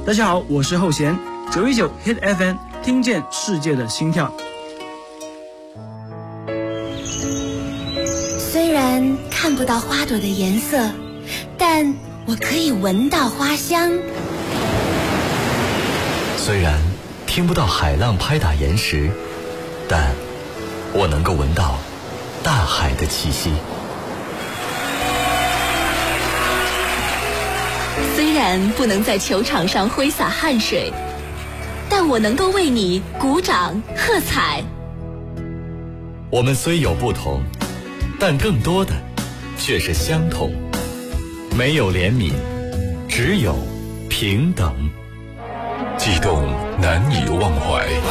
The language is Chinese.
大家好，我是后弦，919 Hit FM， 听见世界的心跳。 虽然看不到花朵的颜色，但我可以闻到花香。 虽然听不到海浪拍打岩石，但我能够闻到大海的气息。 虽然不能在球场上挥洒汗水，但我能够为你鼓掌喝彩。 我们虽有不同，但更多的却是相同。没有怜悯，只有平等。 悸动难以忘怀。